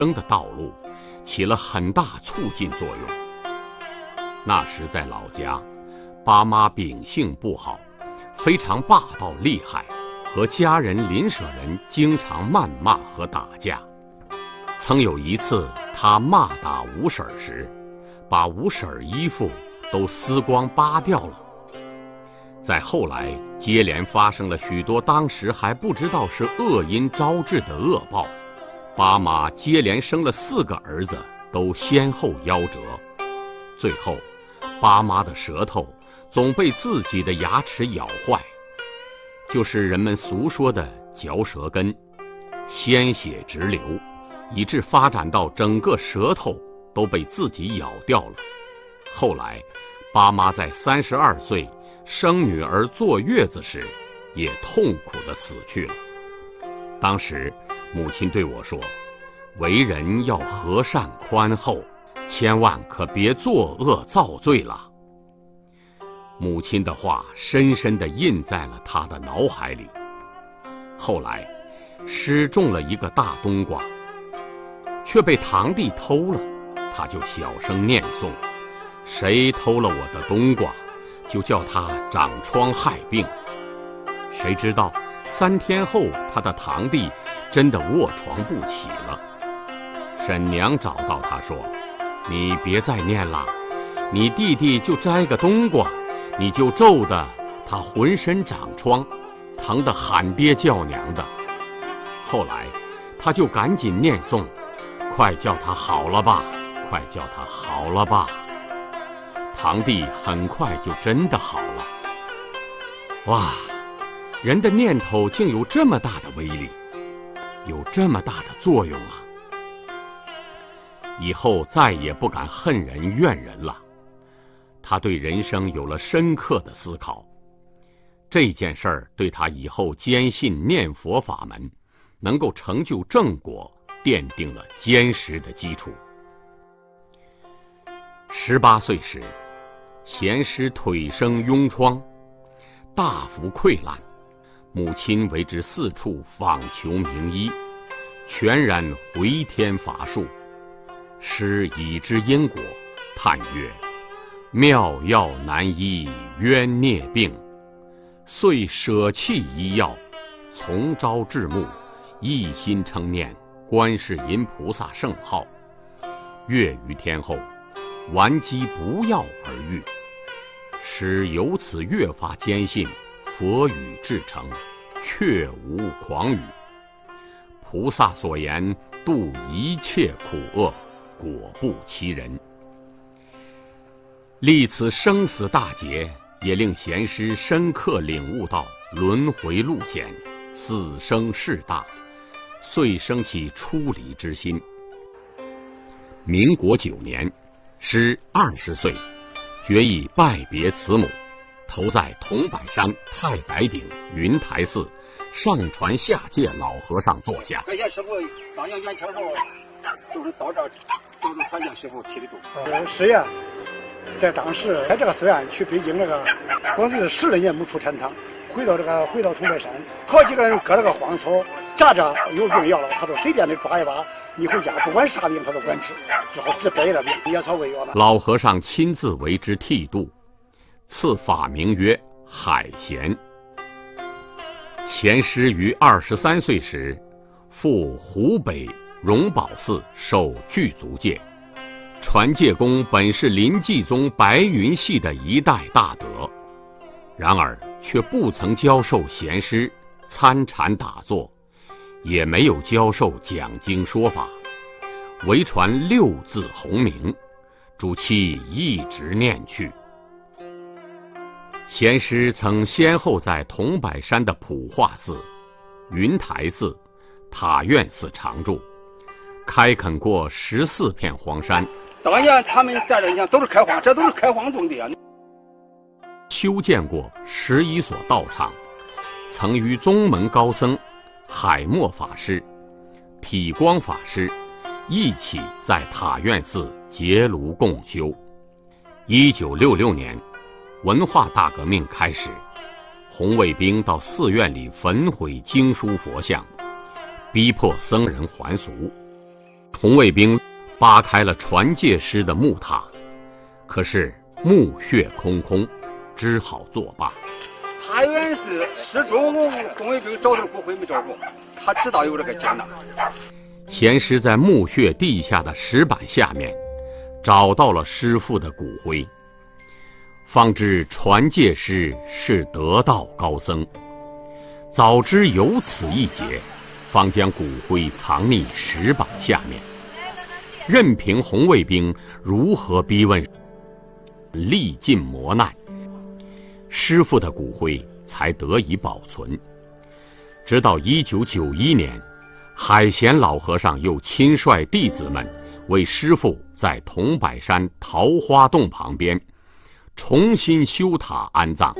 生的道路起了很大促进作用。那时在老家，爸妈秉性不好，非常霸道厉害，和家人邻舍人经常谩骂和打架。曾有一次，他骂打吴婶时，把吴婶衣服都撕光扒掉了。再后来，接连发生了许多当时还不知道是恶因招致的恶报。爸妈接连生了4个儿子，都先后夭折。最后，爸妈的舌头总被自己的牙齿咬坏，就是人们俗说的嚼舌根，鲜血直流，以致发展到整个舌头都被自己咬掉了。后来，爸妈在32岁生女儿坐月子时，也痛苦地死去了。当时，母亲对我说：“为人要和善宽厚，千万可别作恶造罪了。”母亲的话深深地印在了他的脑海里。后来，师种了一个大冬瓜，却被堂弟偷了，他就小声念诵：“谁偷了我的冬瓜，就叫他长疮害病。”谁知道3天后，他的堂弟真的卧床不起了。婶娘找到他说：“你别再念了，你弟弟就摘个冬瓜，你就咒得他浑身长疮，疼得喊爹叫娘的。”后来他就赶紧念诵：“快叫他好了吧，快叫他好了吧。”堂弟很快就真的好了。哇，人的念头竟有这么大的威力，有这么大的作用啊！以后再也不敢恨人怨人了。他对人生有了深刻的思考，这件事儿对他以后坚信念佛法门能够成就正果奠定了坚实的基础。18岁时，贤师腿生痈疮，大幅溃烂，母亲为之四处访求名医，全然回天乏术。师已知因果，叹曰：“妙药难医冤孽病。”遂舍弃医药，从朝至暮，一心称念观世音菩萨圣号。月余天后，顽疾不药而愈。师由此越发坚信佛语至诚，确无诳语。菩萨所言度一切苦厄，果不其人。历此生死大劫，也令贤师深刻领悟到轮回路险，死生事大，遂生起出离之心。民国9年，师20岁，决意拜别慈母，投在桐柏山太白顶云台寺上传下界老和尚座下。 感谢师傅当阳元天后，都是到这儿，都是传向师傅提的度。 师爷在当时在这个寺院去北京光是10来年没出禅堂，回到桐柏山，好几个人割了个荒草，扎着有病要了，他都随便的抓一把，你回家不管啥病他都管治，只好治别的病，野草为药了。 老和尚亲自为之剃度，赐法名曰海贤。贤师于23岁时，赴湖北荣宝寺受具足戒。传戒功本是临济宗白云系的一代大德，然而却不曾教授贤师参禅打坐，也没有教授讲经说法，唯传6字洪名，主其一直念去。贤师曾先后在桐柏山的普化寺、云台寺、塔院寺常住，开垦过14片荒山。 当年他们在这，你看都是开荒，这都是开荒种的啊。 修建过11所道场，曾与宗门高僧海默法师、体光法师一起在塔院寺结庐共修。1966年，文化大革命开始，红卫兵到寺院里焚毁经书佛像，逼迫僧人还俗。 红卫兵扒开了传戒师的木塔，可是墓穴空空，只好作罢。 他原是失踪，红卫兵找到骨灰没找着，他知道有这个艰难。 贤师在墓穴地下的石板下面找到了师父的骨灰，方知传戒师是得道高僧，早知有此一劫，方将骨灰藏匿石板下面，任凭红卫兵如何逼问，历尽磨难，师父的骨灰才得以保存。直到1991年，海贤老和尚又亲率弟子们为师父在桐柏山桃花洞旁边重新修塔安葬。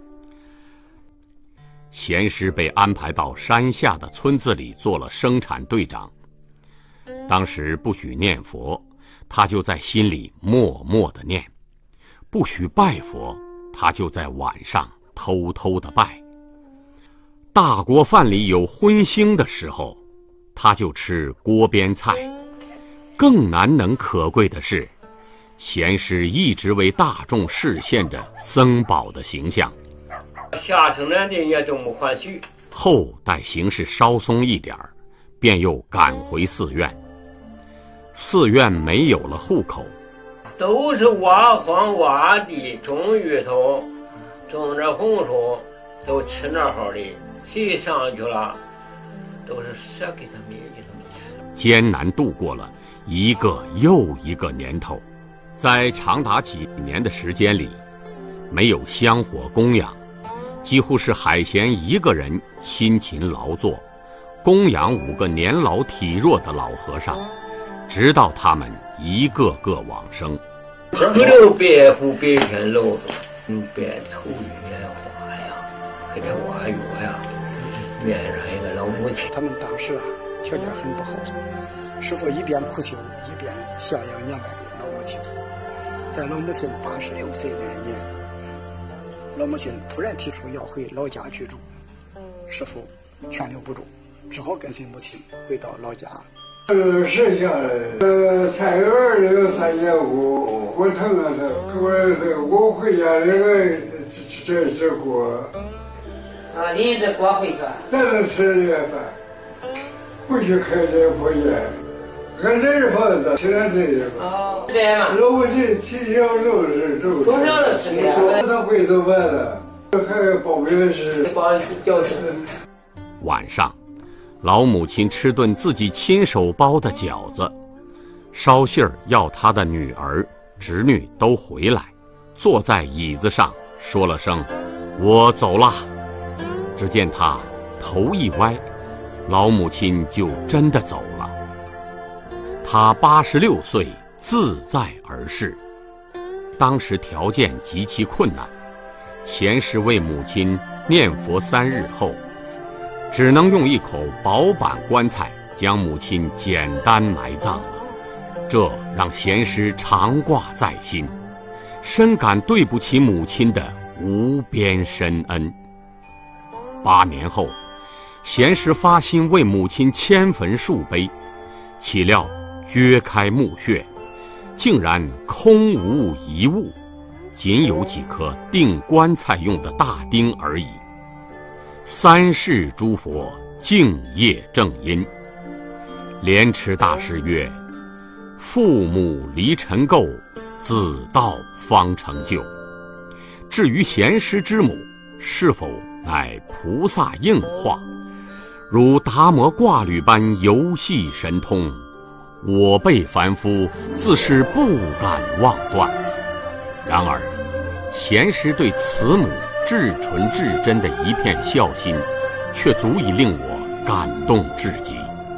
贤师被安排到山下的村子里做了生产队长。当时不许念佛，他就在心里默默地念；不许拜佛，他就在晚上偷偷地拜。大锅饭里有荤腥的时候，他就吃锅边菜。更难能可贵的是，贤师一直为大众示现着僧宝的形象。 下城南的也都没还许。 后待形势稍松一点儿，便又赶回寺院。寺院没有了户口， 都是挖荒挖地，种芋头，种着红薯，都吃那好的。谁上去了，都是舍给他们吃。 艰难度过了一个又一个年头，在长达几年的时间里，没有香火供养，几乎是海贤一个人辛勤劳作，供养5个年老体弱的老和尚，直到他们一个个往生。 不留白虎白天露，用白头玉来画呀，给他挖药呀，面上一个老母亲。 他们当时条件很不好，师父一边苦修，一边孝养年迈的老母亲。在老母亲86岁那年，老母亲突然提出要回老家居住，师父劝留不住，只好跟随母亲回到老家。 剩下的菜园里有3间屋，我疼啊我回家那个这锅啊，你这锅回去咱能吃这饭，不许开这破烟，俺这是房子吃点这个。 哦，这样嘛。 老母亲从小就是从小就吃这个， 他回头完了，还包面是包饺子。 晚上，老母亲吃顿自己亲手包的饺子，捎信儿要她的女儿、侄女都回来，坐在椅子上说了声“我走了”。只见她头一歪，老母亲就真的走了。她86岁，自在而逝。当时条件极其困难，贤师为母亲念佛3日后，只能用一口薄板棺材将母亲简单埋葬了。这让贤师常挂在心，深感对不起母亲的无边深恩。8年后，贤师发心为母亲迁坟树碑，岂料掘开墓穴，竟然空无一物，仅有几颗钉棺材用的大钉而已。3世诸佛敬业正因。莲池大师曰：父母离尘垢，子道方成就。至于贤师之母是否乃菩萨应化，如达摩挂履般游戏神通，我辈凡夫自是不敢妄断。然而贤师对慈母至纯至真的一片孝心，却足以令我感动至极。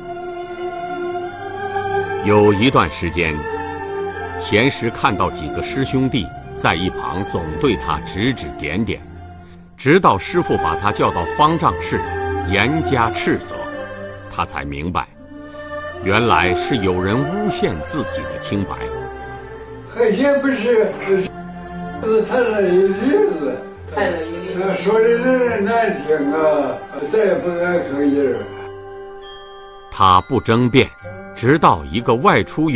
有一段时间，贤师看到几个师兄弟在一旁总对他指指点点，直到师父把他叫到方丈室严加斥责，他才明白，原来是有人诬陷自己的清白。 海贤不是谈了一例子，说的人难听啊，再也不敢吭音儿。 他不争辩， 直到一个外出